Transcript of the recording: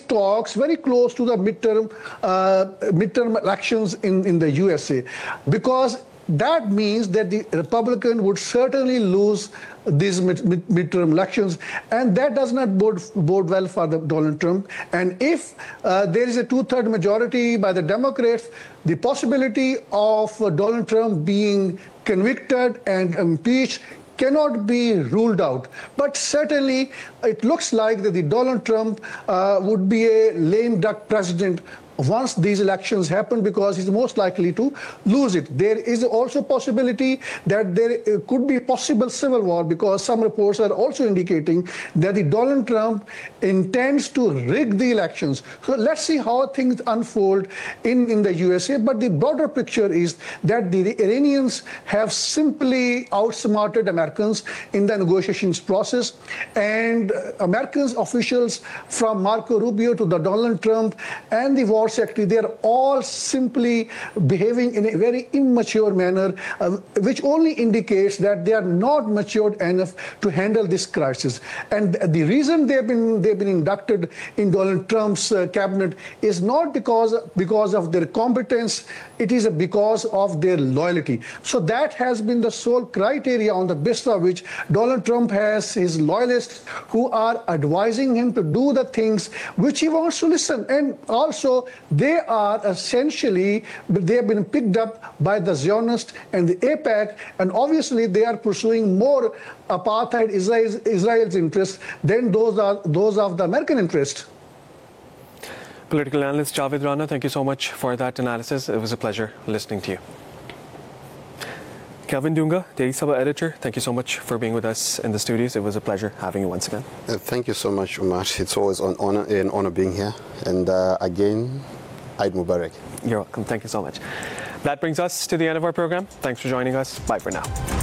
talks very close to the midterm elections in the USA, because that means that the Republican would certainly lose these midterm elections, and that does not bode well for Donald Trump. And if there is a two-thirds majority by the Democrats, the possibility of Donald Trump being convicted and impeached cannot be ruled out. But certainly, it looks like that the Donald Trump would be a lame duck president once these elections happen, because he's most likely to lose it. There is also possibility that there could be possible civil war, because some reports are also indicating that the Donald Trump intends to rig the elections. So let's see how things unfold in the USA. But the broader picture is that the Iranians have simply outsmarted Americans in the negotiations process, and American officials from Marco Rubio to the Donald Trump and the War Secretary, they are all simply behaving in a very immature manner, which only indicates that they are not matured enough to handle this crisis. And the reason they've been inducted in Donald Trump's cabinet is not because of their competence, it is because of their loyalty. So that has been the sole criteria on the basis of which Donald Trump has his loyalists who are advising him to do the things which he wants to listen. And also, they are essentially, they have been picked up by the Zionists and the AIPAC, and obviously they are pursuing more apartheid Israel's interests than those of the American interest. Political analyst Javed Rana, thank you so much for that analysis. It was a pleasure listening to you. Kelvin Dunga, Daily Sabah editor, thank you so much for being with us in the studios. It was a pleasure having you once again. Thank you so much, Umar. It's always an honor being here. And again, Eid Mubarak. You're welcome. Thank you so much. That brings us to the end of our program. Thanks for joining us. Bye for now.